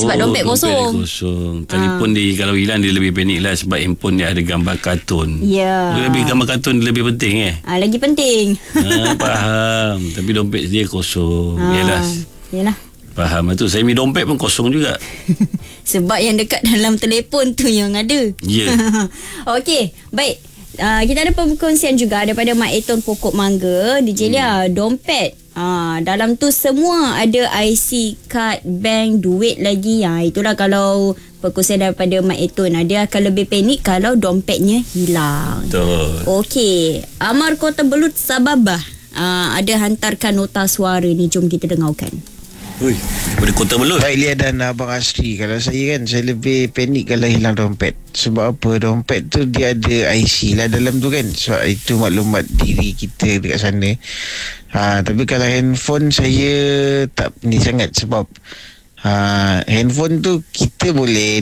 Sebab dompet kosong. Telefon dia kalau hilang dia lebih panik lah, sebab handphone dia ada gambar kartun. Ya. Lebih gambar kartun dia lebih penting Lagi penting. Faham. Tapi dompet dia kosong. Yalah. Faham tu. Saya ambil dompet pun kosong juga. Sebab yang dekat dalam telefon tu yang ada. Ya. Okey, baik. Kita ada perkongsian juga daripada Mak Eton Pokok Mangga. DJ Lia, dompet. Dalam tu semua ada IC, kad, bank, duit lagi. Itulah kalau perkongsian daripada Mak Eton. Dia akan lebih panik kalau dompetnya hilang. Betul. Okey, Amar Kota Belut Sababah ada hantarkan nota suara ni. Jom kita dengarkan. Daripada Kota Belut. Baik Lia dan Abang Asri, kalau saya lebih panik kalau hilang dompet. Sebab apa? Dompet tu dia ada IC lah dalam tu kan. Sebab itu maklumat diri kita dekat sana. Tapi kalau handphone saya tak ni sangat. Sebab handphone tu kita boleh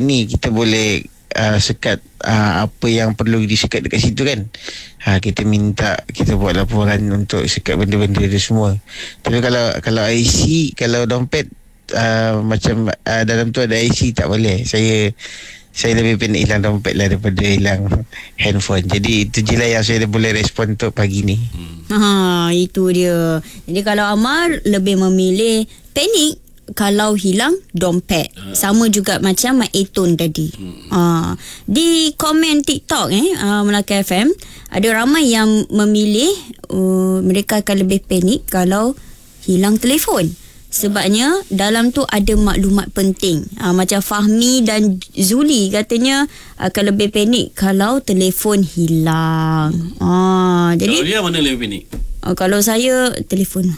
sekat apa yang perlu disekat dekat situ kan. Kita minta, kita buat laporan untuk sekat benda-benda tu semua. Tapi kalau IC, kalau dompet macam dalam tu ada IC, tak boleh. Saya lebih panik hilang dompet lah daripada hilang handphone. Jadi itu je lah yang saya boleh respon untuk pagi ni. Itu dia. Jadi kalau Amar lebih memilih panik kalau hilang dompet. Sama juga macam Mak Eton tadi. Di komen TikTok Melaka FM, ada ramai yang memilih mereka akan lebih panik kalau hilang telefon. Sebabnya dalam tu ada maklumat penting. Macam Fahmi dan Zuli katanya akan lebih panik kalau telefon hilang. Jadi kalau dia mana lebih panik? Kalau saya telefon.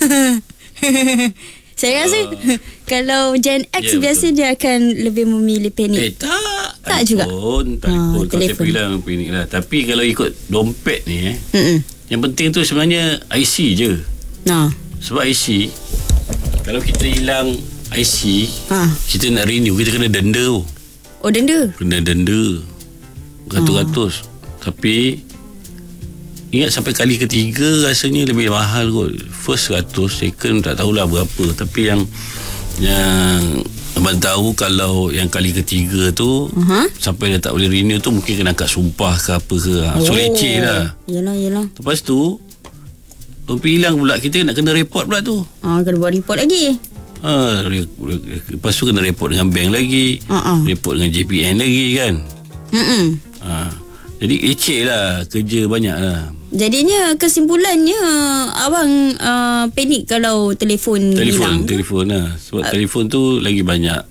Saya rasa kalau Gen X biasa betul. Dia akan lebih memilih panik. Tak juga. Telefon. Kalau saya bilang panik lah. Tapi kalau ikut dompet ni yang penting tu sebenarnya IC je. Sebab IC, kalau kita hilang IC, kita nak renew, kita kena denda. Denda? Kena denda ratus-ratus. Tapi ingat sampai kali ketiga rasanya lebih mahal kot. First 100, second tak tahulah berapa. Tapi yang abang tahu kalau yang kali ketiga tu sampai dia tak boleh renew tu mungkin kena angkat sumpah ke apa ke. So leceh lah. Yelah. Lepas tu dompet hilang pula, kita nak kena report pula tu. Kena buat report lagi. Lepas tu kena report dengan bank lagi, report dengan JPN lagi kan. Jadi leceh lah, kerja banyak lah. Jadinya kesimpulannya abang panik kalau telefon hilang. Telefon lah. Sebab telefon tu lagi banyak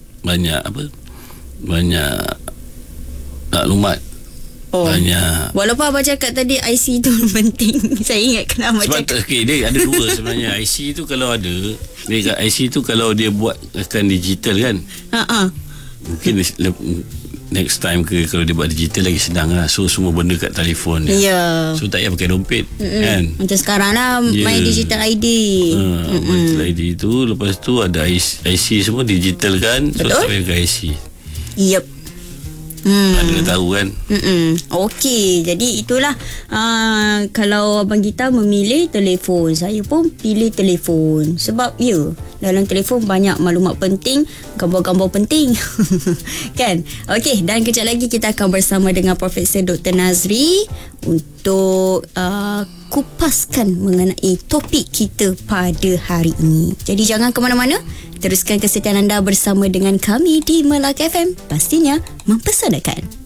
maklumat. Banyak. Walaupun abang cakap tadi IC tu penting. Saya ingatkan abang cakap. Dia ada dua sebenarnya. IC tu kalau ada, IC tu kalau dia buat akan digital kan. Mungkin next time kalau dia buat digital lagi senang lah. So semua benda kat telefon. So tak payah pakai dompet kan. Macam sekarang lah main digital ID. Digital ID tu, lepas tu ada IC semua digital kan. So tak payah pakai IC. Yep. Ada tahu kan. Okey, jadi itulah kalau abang kita memilih telefon, saya pun pilih telefon. Sebab dalam telefon banyak maklumat penting, gambar-gambar penting. Kan? Okey, dan kejap lagi kita akan bersama dengan Profesor Dr. Nazri untuk kupaskan mengenai topik kita pada hari ini. Jadi jangan ke mana-mana. Teruskan kesetiaan anda bersama dengan kami di Melaka FM. Pastinya mempersadakan.